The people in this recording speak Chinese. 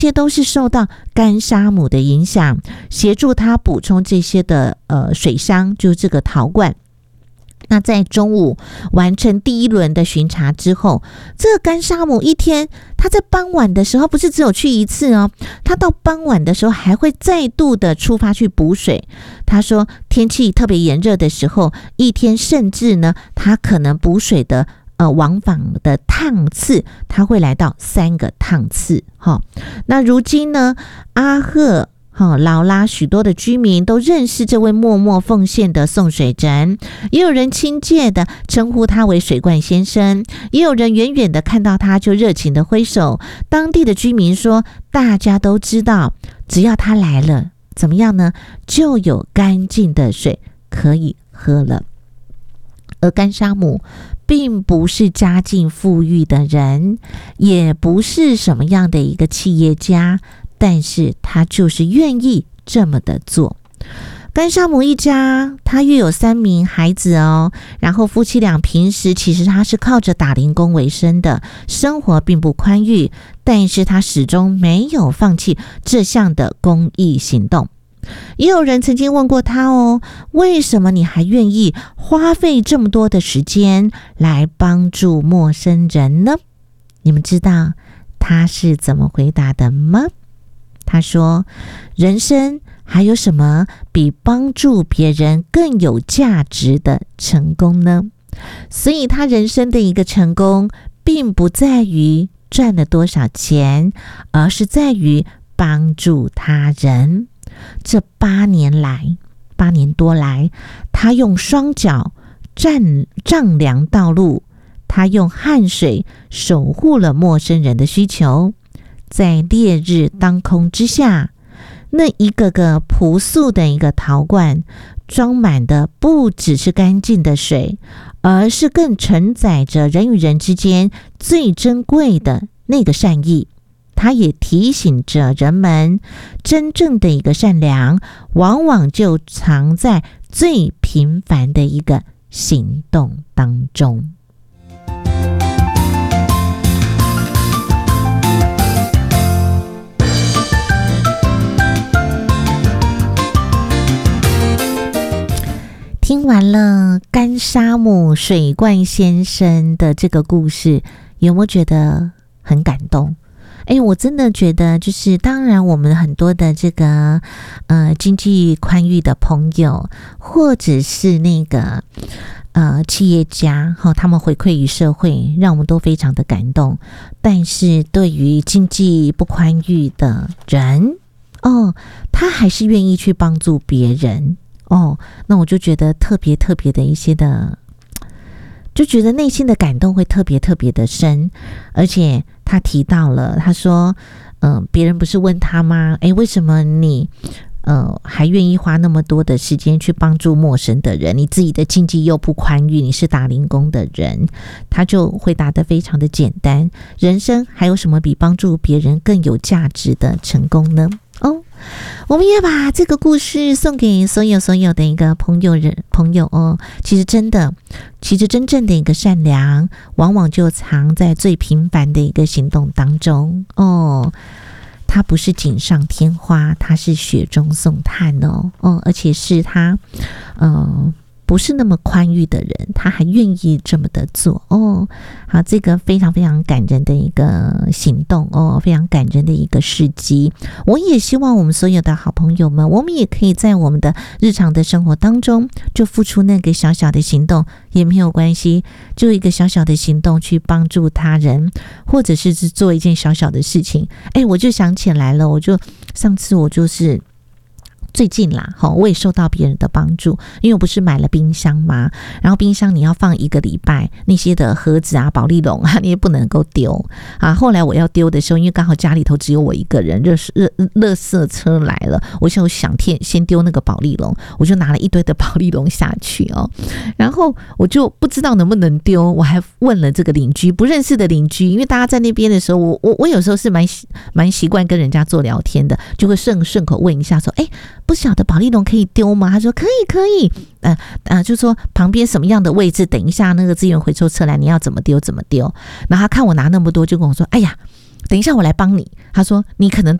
这些都是受到干沙姆的影响，协助他补充这些的水箱，就是这个陶罐。那在中午完成第一轮的巡查之后，这个干沙姆一天，他在傍晚的时候不是只有去一次哦，他到傍晚的时候还会再度的出发去补水。他说天气特别炎热的时候，一天甚至呢，他可能补水的往返的趟次，他会来到3个趟次。那如今呢，阿赫劳拉许多的居民都认识这位默默奉献的送水人，也有人亲切的称呼他为水罐先生，也有人远远的看到他就热情的挥手。当地的居民说，大家都知道，只要他来了，怎么样呢？就有干净的水可以喝了。而干沙姆并不是家境富裕的人，也不是什么样的一个企业家，但是他就是愿意这么的做。干沙姆一家他约有3名孩子哦，然后夫妻俩平时其实他是靠着打零工为生的，生活并不宽裕，但是他始终没有放弃这项的公益行动。也有人曾经问过他哦，为什么你还愿意花费这么多的时间来帮助陌生人呢？你们知道他是怎么回答的吗？他说，人生还有什么比帮助别人更有价值的成功呢？所以他人生的一个成功并不在于赚了多少钱，而是在于帮助他人。这8年多来，他用双脚丈量道路，他用汗水守护了陌生人的需求。在烈日当空之下，那一个个朴素的一个陶罐，装满的不只是干净的水，而是更承载着人与人之间最珍贵的那个善意。它也提醒着人们，真正的一个善良，往往就藏在最平凡的一个行动当中。听完了干沙姆水罐先生的这个故事，有没有觉得很感动？我真的觉得就是当然我们很多的这个经济宽裕的朋友，或者是那个企业家他们回馈于社会，让我们都非常的感动。但是对于经济不宽裕的人他还是愿意去帮助别人那我就觉得特别的一些的，就觉得内心的感动会特别的深。而且他提到了，他说别人不是问他吗？为什么你还愿意花那么多的时间去帮助陌生的人？你自己的经济又不宽裕，你是打零工的人。他就回答得非常的简单，人生还有什么比帮助别人更有价值的成功呢？我们也把这个故事送给所有的一个朋友其实真正的一个善良，往往就藏在最平凡的一个行动当中它不是锦上添花，它是雪中送炭而且是他不是那么宽裕的人，他还愿意这么的做好，这个非常感人的一个行动非常感人的一个事迹。我也希望我们所有的好朋友们，我们也可以在我们的日常的生活当中就付出那个小小的行动，也没有关系，就一个小小的行动去帮助他人，或者是做一件小小的事情。我就想起来了，上次我就是最近啦我也受到别人的帮助，因为我不是买了冰箱嘛，然后冰箱你要放1个礼拜，那些的盒子啊、保丽龙啊，你也不能够丢后来我要丢的时候，因为刚好家里头只有我一个人，垃圾车来了，我想先丢那个保丽龙，我就拿了一堆的保丽龙下去然后我就不知道能不能丢，我还问了这个邻居，不认识的邻居，因为大家在那边的时候，我有时候是蛮习惯跟人家做聊天的，就会顺口问一下说，不晓得保丽龙可以丢吗？他说可以就说旁边什么样的位置，等一下那个资源回收车来，你要怎么丢。然后他看我拿那么多，就跟我说， 等一下我来帮你。他说你可能